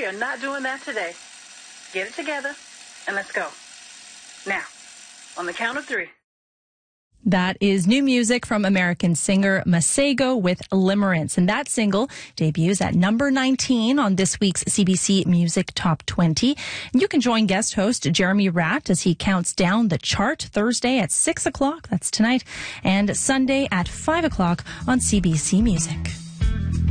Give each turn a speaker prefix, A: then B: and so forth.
A: We are not doing that today. Get it together and let's go. Now, on the count of 3.
B: That is new music from American singer Masego with Limerence. And that single debuts at number 19 on this week's CBC Music Top 20. And you can join guest host Jeremy Ratt as he counts down the chart Thursday at 6 o'clock. That's tonight. And Sunday at 5 o'clock on CBC Music.